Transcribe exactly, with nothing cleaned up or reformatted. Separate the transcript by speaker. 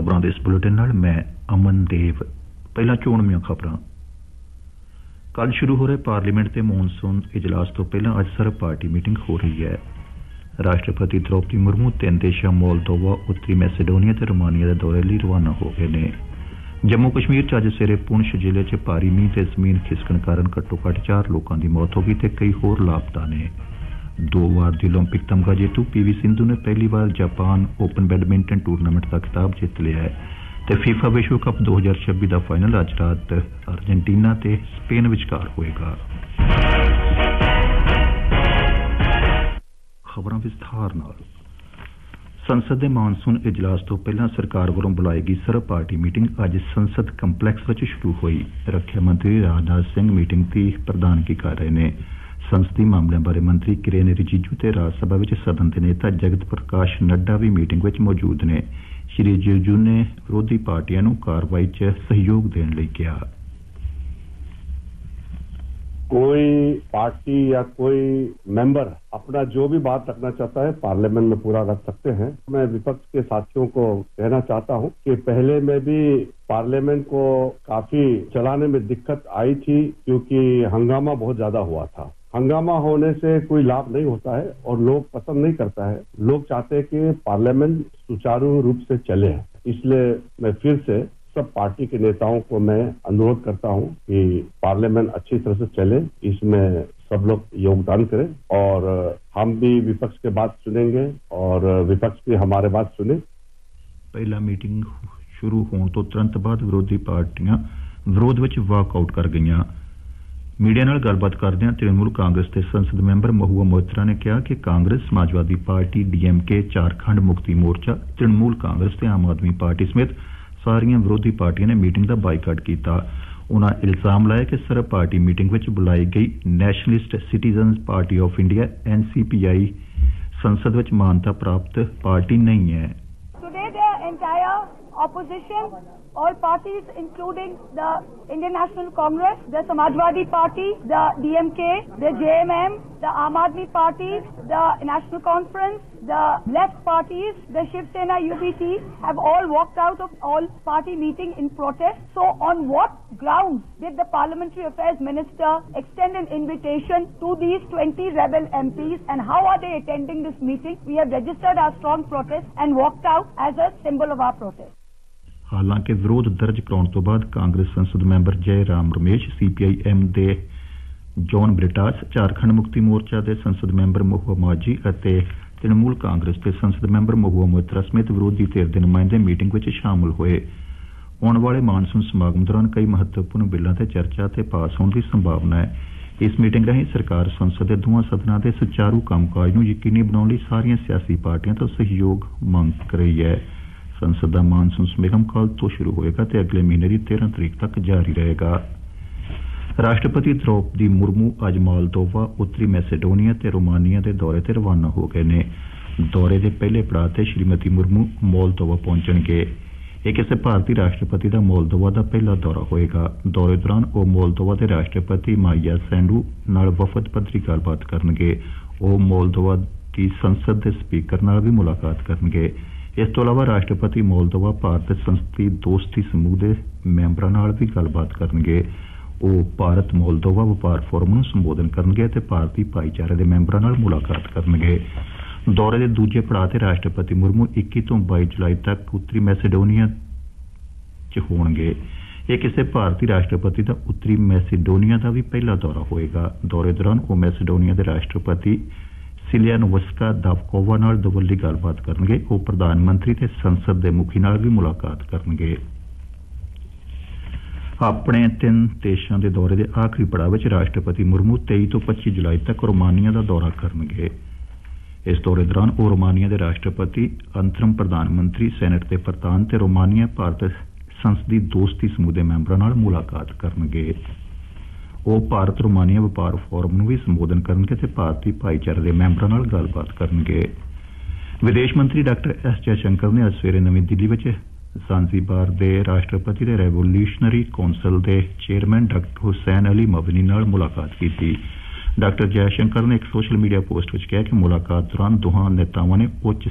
Speaker 1: खबरों के इस बुलेटिन नाल मैं अमन देव। पहला चोणवीं खबरां। कल शुरू हो रहे पार्लीमेंट के मॉनसून इजलास तो पहला अज सर्व पार्टी मीटिंग हो रही है। राष्ट्रपति द्रौपदी मुर्मू तीन देशों मोल्दोवा, उत्तरी मैसेडोनिया ते रोमानिया के दौरे लिए रवाना हो गए ने। जम्मू कश्मीर च अज सवेरे पुंछ जिले च भारी मींह ते जमीन खिसकण कारण घट्टो घट्ट चार लोगों की मौत हो गई ते कई होर लापता ने। दो बार दी ओलंपिक तमगा जेतू पीवी सिंधु ने पहली बार जापान ओपन बैडमिंटन टूरनामेंट का खिताब जित लिया है ते फीफा विश्व कप दो हजार छब्बी का फाइनल अज रात अर्जेंटीना ते स्पेन विचकार होएगा। खबरां विस्तार नाल। संसद के मानसून इजलास तो पहला सरकार वालों बुलाई गई सर्व पार्टी मीटिंग अज संसद कंपलैक्स में शुरू हुई। रक्षा मंत्री राजनाथ सिंह मीटिंग की प्रधानगी कर रहे ने। संसदीय मामलों बारे मंत्री किरेन रिजिजू ते राज्यसभा में सदन के नेता जगत प्रकाश नड्डा भी मीटिंग में मौजूद ने। श्री रिजिजू ने विरोधी पार्टियों को कार्रवाई च सहयोग देने लई कहा।
Speaker 2: कोई पार्टी या कोई मेंबर अपना जो भी बात रखना चाहता है पार्लियामेंट में पूरा रख सकते हैं। मैं विपक्ष के साथियों को कहना चाहता हूं कि पहले में भी पार्लियामेंट को काफी चलाने में दिक्कत आई थी क्योंकि हंगामा बहुत ज्यादा हुआ था। हंगामा होने से कोई लाभ नहीं होता है और लोग पसंद नहीं करता है। लोग चाहते हैं कि पार्लियामेंट सुचारू रूप से चले। इसलिए मैं फिर से सब पार्टी के नेताओं को मैं अनुरोध करता हूं कि पार्लियामेंट अच्छी तरह से चले, इसमें सब लोग योगदान करें और हम भी विपक्ष के बात सुनेंगे और विपक्ष भी हमारे बात सुने।
Speaker 1: पहला मीटिंग शुरू होने तो तुरंत बाद विरोधी पार्टियां विरोध विच वाकआउट कर गईयां। मीडिया नाल गलबात करदियां तृणमूल कांग्रेस के संसद मैंबर महुआ मोइत्रा ने कहा कि कांग्रेस, समाजवादी पार्टी, डीएमके, झारखंड मुक्ति मोर्चा, तृणमूल कांग्रेस ते आम आदमी पार्टी समेत सारियां विरोधी पार्टियां ने मीटिंग का बाइकाट किया। उन्होंने इल्जाम लाया कि सर्व पार्टी मीटिंग में बुलाई गई nationalist citizen party of India NCPI संसद में मान्यता प्राप्त पार्टी नहीं है।
Speaker 3: Today the entire opposition, all parties including the Indian National Congress, the Samajwadi Party, the D M K, the J M M, the Aam Aadmi Party, the National Conference, the left parties, the Shiv Sena U B T have all walked out of all party meeting in protest. So on what grounds did the Parliamentary Affairs Minister extend an invitation to these twenty rebel M Ps and how are they attending this meeting? We have registered our strong protest and walked out as a symbol of our protest.
Speaker 1: हालांकि विरोध दर्ज कराने तो बाद कांग्रेस संसद member जय Ram Ramesh, CPI M दे John Brittas, Jharkhand Mukti Morcha के संसद मैंबर महुआ माझी ਅਤੇ तृणमूल कांग्रेस के संसद मैंबर महुआ मोइत्रा समेत विरोधी धिर के नुमाइंदे मीटिंग में शामिल हुए। आने वाले मानसून समागम दौरान कई महत्वपूर्ण बिलों पर चर्चा ते पास होने की संभावना है। इस मीटिंग राਹੀਂ सरकार संसद के दोवां सदनां के सुचारू कामकाज नूं यकीनी बनाउण लई सारियां सियासी पार्टियां तो सहयोग मंग कर रही है। संसद का मानसून समागम कल तो शुरू होएगा ते अगले महीने की तेरह तरीक तक जारी रहेगा। राष्ट्रपति द्रौपदी मुर्मू अज मोल्दोवा, उत्तरी मैसेडोनिया ते रोमानिया के दौरे ते रवाना हो गए ने। दौरे के पहले पड़ाव ते श्रीमती मुर्मू मोल्दोवा पहुंचणगे। यह किसी भारतीय राष्ट्रपति का मोल्दोवा का पहला दौरा होएगा। दौरे दौरान वह मोल्दोवा के राष्ट्रपति माइया सैंडू नाल वफद पद्धरी गलबात करनगे। वह मोल्दोवा की संसद के स्पीकर नाल भी मुलाकात करनगे। इस तो अलावा राष्ट्रपति मोल्दोवा भारत संसदीय दोस्ती समूह के मैंबरों नाल भी गलबात करनगे। वह भारत मोल्दोवा व्यापार फोरम नूं संबोधन करनगे ते भारतीय भाईचारे के मैंबरों नाल मुलाकात करनगे। दौरे के दूजे पड़ाव ते राष्ट्रपति मुर्मू इक्कीस तो बाईस जुलाई तक उत्तरी मैसेडोनिया च होणगे। यह किसी भारतीय राष्ट्रपति का उत्तरी मैसेडोनिया का भी पहला दौरा होएगा। दौरे दौरान वह मैसेडोनिया के राष्ट्रपति सिलियानोवस्का दावकोवा नाल दोवल्ली गलबात करनगे। वह प्रधानमंत्री ते संसद के मुखी नाल भी मुलाकात करनगे। अपने तीन देशों के दौरे के आखिरी पड़ाव में राष्ट्रपति मुर्मू तेईस तो पच्चीस जुलाई तक रोमानिया का दौरा करनगे। इस दौरे दौरान वह रोमानिया के राष्ट्रपति, अंतरिम प्रधानमंत्री, सेनेट के प्रधान ते रोमानिया भारत संसदीय दोस्ती समूह के मैंबरों नाल मुलाकात करनगे। वह भारत रोमानिया व्यापार फोरम नूं भी संबोधन करनगे ते भारतीय भाईचारे के मैंबरों नाल गलबात करनगे। विदेश मंत्री डॉक्टर एस जयशंकर ने अज सवेरे नवी दिल्ली में ज़ांज़ीबार के राष्ट्रपति के रेवोल्यूशनरी कौंसल के चेयरमैन डॉक्टर हुसैन अली मदनी नाल मुलाकात की। डॉक्टर जयशंकर ने एक सोशल मीडिया पोस्ट में कहा कि मुलाकात दौरान दोहां नेतावां ने उच्च